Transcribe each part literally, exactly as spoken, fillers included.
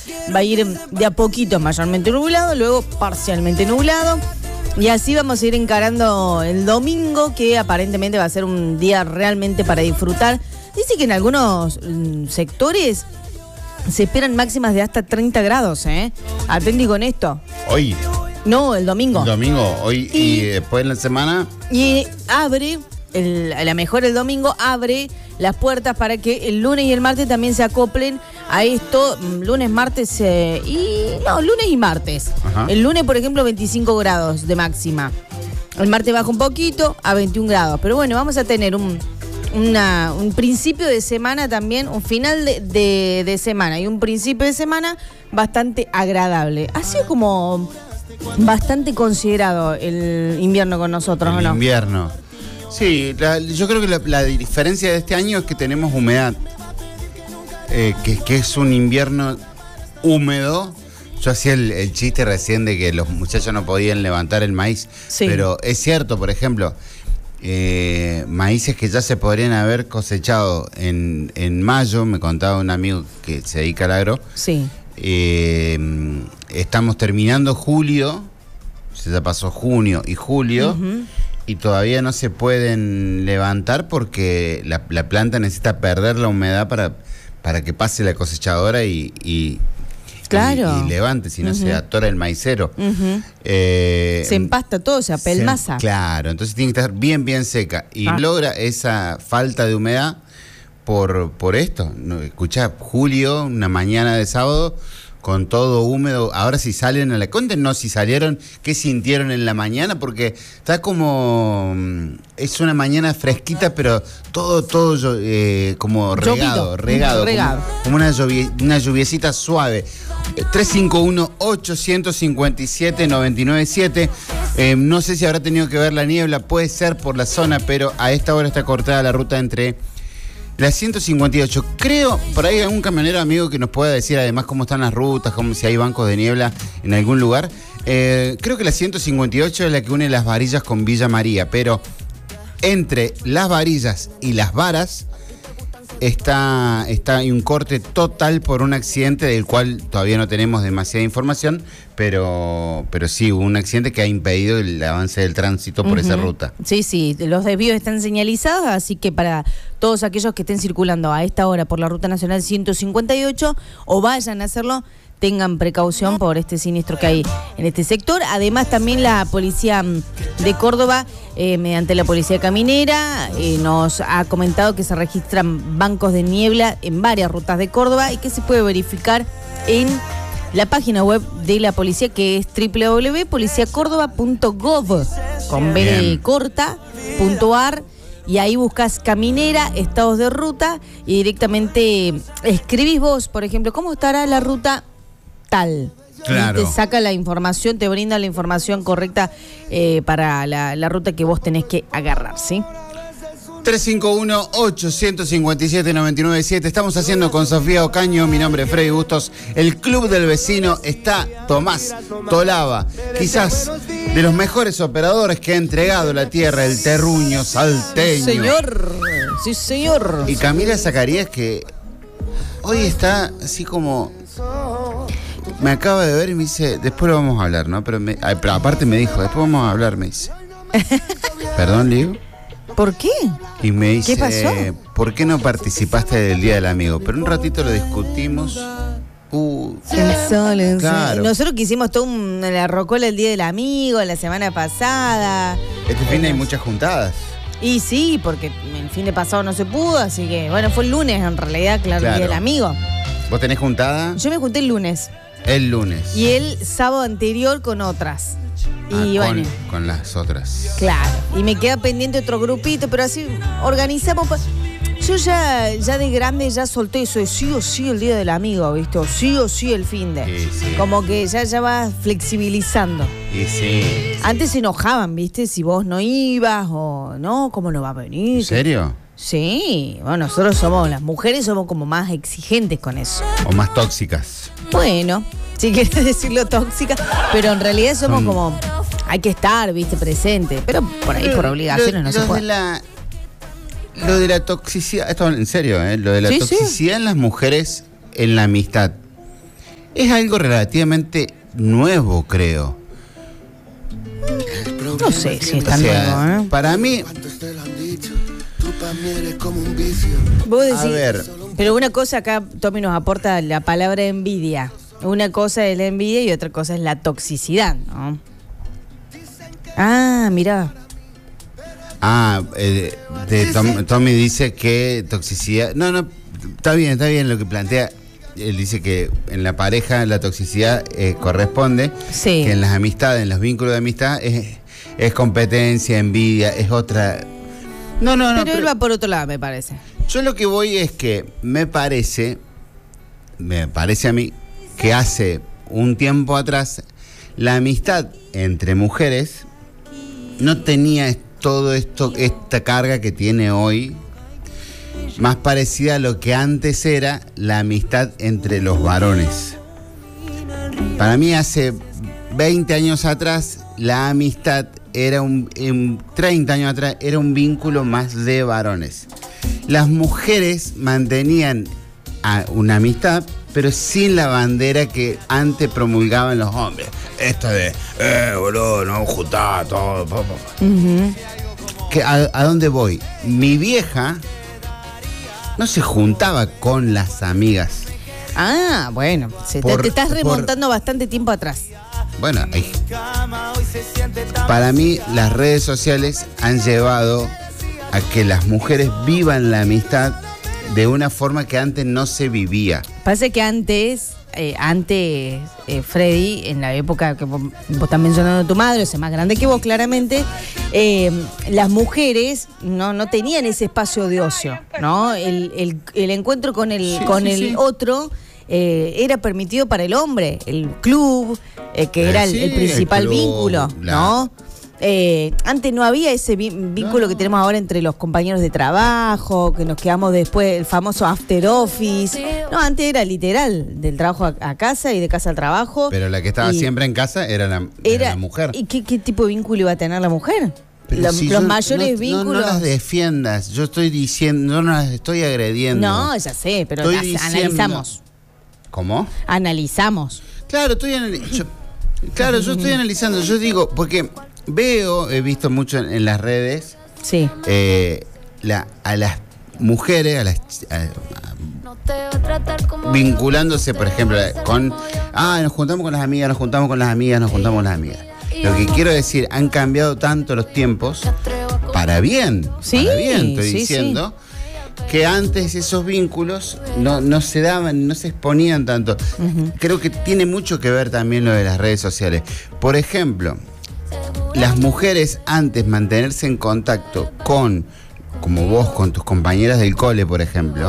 Va a ir de a poquito mayormente nublado, luego parcialmente nublado. Y así vamos a ir encarando el domingo, que aparentemente va a ser un día realmente para disfrutar. Dice que en algunos mm, sectores se esperan máximas de hasta treinta grados, ¿eh? Atendí con esto. Hoy. No, el domingo. El domingo, hoy y, y después en la semana. Y abre, el, a lo mejor el domingo abre las puertas para que el lunes y el martes también se acoplen a esto. Lunes, martes eh, y... No, lunes y martes. Ajá. El lunes, por ejemplo, veinticinco grados de máxima. El martes baja un poquito a veintiún grados. Pero bueno, vamos a tener un, una, un principio de semana también, un final de, de, de semana y un principio de semana bastante agradable. Ha sido como bastante considerado el invierno con nosotros, ¿o no? El invierno. Sí, la, yo creo que la, la diferencia de este año es que tenemos humedad, eh, que, que es un invierno húmedo. Yo hacía el, el chiste recién de que los muchachos no podían levantar el maíz, sí. Pero es cierto, por ejemplo, eh, maíces que ya se podrían haber cosechado en, en mayo, me contaba un amigo que se dedica al agro. Sí. Eh, estamos terminando julio, se ya pasó junio y julio. Uh-huh. Y todavía no se pueden levantar porque la, la planta necesita perder la humedad para, para que pase la cosechadora y, y, claro. y, y levante, si no uh-huh. se atora el maicero. Uh-huh. Eh, se empasta todo, se apelmaza. Se, claro, entonces tiene que estar bien, bien seca. Y ah. logra esa falta de humedad por, por esto. Escuchá, julio, una mañana de sábado, con todo húmedo. Ahora si salen a la... Cuéntenos si salieron, qué sintieron en la mañana, porque está como... Es una mañana fresquita, pero todo, todo eh, como regado, regado. regado. Como, como una, lluvia, una lluviecita suave. tres cinco uno, ocho cinco siete, nueve nueve siete. Eh, no sé si habrá tenido que ver la niebla, puede ser por la zona, pero a esta hora está cortada la ruta entre... La ciento cincuenta y ocho, creo, por ahí hay algún camionero amigo que nos pueda decir además cómo están las rutas, cómo si hay bancos de niebla en algún lugar. Eh, creo que la ciento cincuenta y ocho es la que une Las Varillas con Villa María, pero entre Las Varillas y Las Varas está, está hay un corte total por un accidente del cual todavía no tenemos demasiada información, pero, pero sí, hubo un accidente que ha impedido el avance del tránsito por uh-huh. esa ruta. Sí, sí, los desvíos están señalizados, así que para todos aquellos que estén circulando a esta hora por la Ruta Nacional ciento cincuenta y ocho o vayan a hacerlo, tengan precaución por este siniestro que hay en este sector. Además, también la policía de Córdoba, eh, mediante la policía caminera, eh, nos ha comentado que se registran bancos de niebla en varias rutas de Córdoba y que se puede verificar en la página web de la policía, que es doble u doble u doble u punto policía córdoba punto gov con b de corta punto ar. Y ahí buscas caminera, estados de ruta y directamente escribís vos, por ejemplo, ¿cómo estará la ruta tal? Claro. Y te saca la información, te brinda la información correcta eh, para la, la ruta que vos tenés que agarrar, ¿sí? tres cinco uno, ocho cinco siete, nueve nueve siete. Estamos haciendo con Sofía Ocaño. Mi nombre es Freddy Bustos. El Club del Vecino está Tomás Tolaba, quizás de los mejores operadores que ha entregado la tierra, el terruño salteño. Sí, señor. Sí, señor. Y Camila Zacarías, que hoy está así como... Me acaba de ver y me dice, después lo vamos a hablar, ¿no? Pero, me, pero aparte me dijo, después vamos a hablar, me dice. Perdón, Liu. ¿Por qué? Y me dice, ¿qué pasó? ¿Por qué no participaste del Día del Amigo? Pero un ratito lo discutimos. Uh, el sol, el claro. sol. Nosotros que hicimos todo un, la rocola el Día del Amigo la semana pasada. Este fin de hay muchas juntadas. Y sí, porque el fin de pasado no se pudo, así que, bueno, fue el lunes en realidad, claro, claro. el Día del Amigo. ¿Vos tenés juntada? Yo me junté el lunes. El lunes. Y el sábado anterior con otras. Y ah, bueno. Con, con las otras. Claro. Y me queda pendiente otro grupito, pero así organizamos. Pa- Yo ya, ya de grande ya solté eso de sí o sí el Día del Amigo, ¿viste? O sí o sí el fin de. Sí, sí. Como que ya, ya vas flexibilizando. Y sí. Antes se enojaban, ¿viste? Si vos no ibas o no, ¿cómo no va a venir? ¿En serio? Sí. Bueno, nosotros somos, las mujeres somos como más exigentes con eso. O más tóxicas. Bueno, si querés decirlo tóxica, pero en realidad somos Son... como, hay que estar, viste, presente, pero por ahí por obligaciones lo, no se puede. De la, lo de la toxicidad, esto en serio, ¿eh? Lo de la sí, toxicidad sí. en las mujeres en la amistad. es algo relativamente nuevo, creo. No sé si es O tan sea, nuevo, ¿eh? para mí, Vos decís, a ver, pero una cosa acá, Tommy nos aporta la palabra envidia. Una cosa es la envidia y otra cosa es la toxicidad, ¿no? Ah, mirá. ah, eh, de Tom- Tommy dice que toxicidad, no, no, está bien, está bien lo que plantea. Él dice que en la pareja la toxicidad eh, corresponde, Sí. que en las amistades, en los vínculos de amistad es, es competencia, envidia, es otra. No, no, no. Pero él pero va por otro lado, me parece. yo lo que voy es que me parece, me parece a mí que hace un tiempo atrás la amistad entre mujeres no tenía todo esto, esta carga que tiene hoy, más parecida a lo que antes era la amistad entre los varones. Para mí hace veinte años atrás la amistad era un, en treinta años atrás era un vínculo más de varones. Las mujeres mantenían a una amistad, pero sin la bandera que antes promulgaban los hombres. Esta de, eh, boludo, no juntá todo. Po, po. Uh-huh. ¿Qué, a, ¿A dónde voy? Mi vieja no se juntaba con las amigas. Ah, bueno, se te- Por- te, estás por- remontando bastante tiempo atrás. Bueno, hay- para mí las redes sociales han llevado a que las mujeres vivan la amistad de una forma que antes no se vivía. Pasa que antes, eh, antes, eh, Freddy, en la época que vos, vos estás mencionando a tu madre, o sea, más grande que vos claramente, eh, las mujeres no, no tenían ese espacio de ocio, ¿no? El, el, el encuentro con el, Sí, con sí, el sí. otro eh, era permitido para el hombre, el club, eh, que Eh, era el, sí, el principal el club, vínculo, la- ¿no? Eh, antes no había ese vi- vínculo No. que tenemos ahora entre los compañeros de trabajo, que nos quedamos después, el famoso after office. No, antes era literal, del trabajo a, a casa y de casa al trabajo. Pero la que estaba Y siempre en casa era la, era era la mujer. ¿Y qué, qué tipo de vínculo iba a tener la mujer? Pero Lo- si los yo- mayores no, no- vínculos. No, las defiendas. Yo estoy diciendo, no las estoy agrediendo. No, ya sé, pero Estoy las diciendo- analizamos. ¿Cómo? Analizamos. Claro, estoy anali- yo, claro, yo estoy analizando. Yo digo, porque veo, he visto mucho en, en las redes, Sí. eh, la, a las mujeres, a las ch- a- a- vinculándose, por ejemplo, con, ah, nos juntamos con las amigas, nos juntamos con las amigas, nos juntamos con las amigas. Lo que quiero decir, han cambiado tanto los tiempos, para bien, Sí, para bien, estoy sí, diciendo, que antes esos vínculos no, no se daban, no se exponían tanto. Ujú. Creo que tiene mucho que ver también lo de las redes sociales. Por ejemplo, las mujeres antes mantenerse en contacto con, como vos, con tus compañeras del cole, por ejemplo,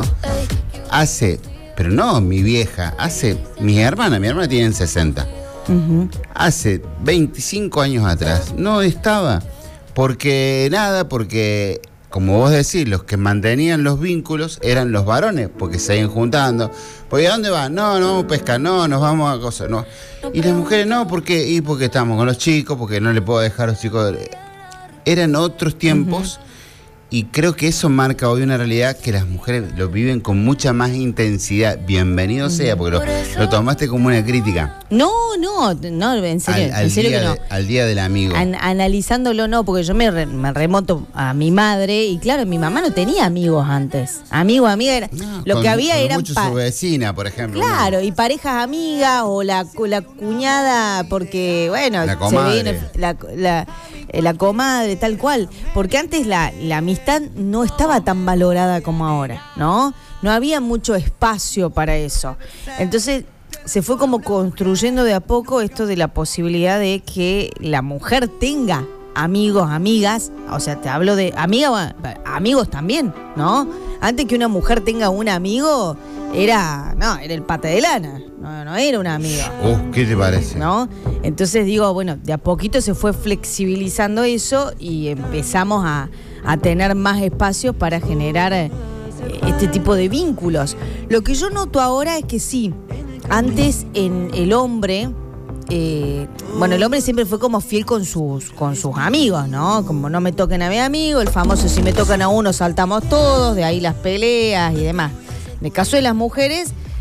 hace, pero no mi vieja, hace, mi hermana, mi hermana tiene sesenta, Ujú. hace veinticinco años atrás, no estaba, porque nada, porque, como vos decís, los que mantenían los vínculos eran los varones, porque se iban juntando. Porque ¿a dónde van? No, no vamos a pescar, no, nos vamos a cosas, no. Y las mujeres no, porque y porque estamos con los chicos, porque no le puedo dejar a los chicos. Eran otros tiempos. Y creo que eso marca hoy una realidad que las mujeres lo viven con mucha más intensidad. Bienvenido sea, porque lo, lo tomaste como una crítica No, no, no, en serio, al, al en serio día que no. de- al día del amigo. An- analizándolo no, porque yo me, re- me remonto a mi madre y claro, mi mamá no tenía amigos antes. Amigo, amiga, era, No, lo con- que había con eran... mucho pa- su vecina, por ejemplo. Claro, y parejas amigas o la, la cuñada, porque, bueno, La se comadre. viene la, la, eh, la comadre, tal cual. Porque antes la, la amistad no estaba tan valorada como ahora, ¿no? No había mucho espacio para eso. Entonces se fue como construyendo de a poco esto de la posibilidad de que la mujer tenga amigos, amigas, o sea, te hablo de amigas, amigos también, ¿no? Antes que una mujer tenga un amigo, era, no, era el pata de lana, no, no era una amiga, Uh, ¿qué te parece? ¿no? Entonces digo, bueno, de a poquito se fue flexibilizando eso y empezamos a, a tener más espacios para generar eh, este tipo de vínculos. Lo que yo noto ahora es que sí, antes en el hombre... Eh, bueno, el hombre siempre fue como fiel con sus con sus amigos, ¿no? Como no me toquen a mi amigo, el famoso si me tocan a uno saltamos todos, de ahí las peleas y demás. En el caso de las mujeres,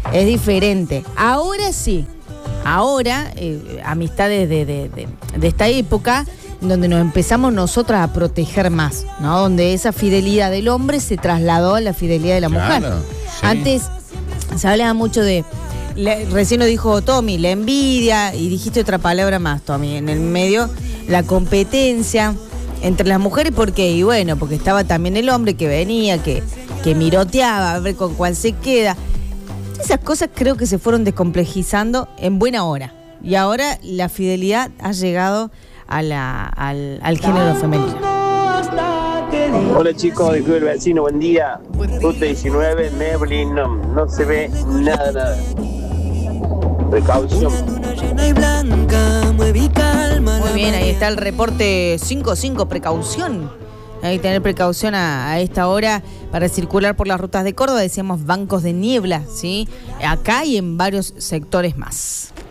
es diferente. Ahora sí, ahora, eh, amistades de, de, de, de esta época, donde nos empezamos nosotras a proteger más, ¿no? Donde esa fidelidad del hombre se trasladó a la fidelidad de la Claro, mujer. sí. Antes se hablaba mucho de, la, recién lo dijo Tommy, la envidia, y dijiste otra palabra más, Tommy, en el medio, la competencia entre las mujeres. ¿Por qué? Y bueno, porque estaba también el hombre que venía, que, que miroteaba a ver con cuál se queda. Esas cosas creo que se fueron descomplejizando en buena hora. Y ahora la fidelidad ha llegado a la, al, al género femenino. Hola chicos, de Club del Vecino, buen día. Ruta diecinueve, Neblin, no, no se ve nada, nada. Precaución. Muy bien, ahí está el reporte cinco cinco, precaución. Hay que tener precaución a, a esta hora para circular por las rutas de Córdoba. Decíamos bancos de niebla, ¿sí? Acá y en varios sectores más.